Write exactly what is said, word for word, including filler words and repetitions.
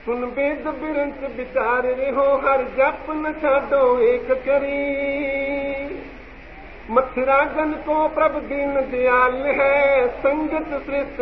सुन वेद बिरंच विचार रहो हर जप न छाडो एक करी मथुरा गन को प्रभु दीन दयाल है संगत श्रेष्ठ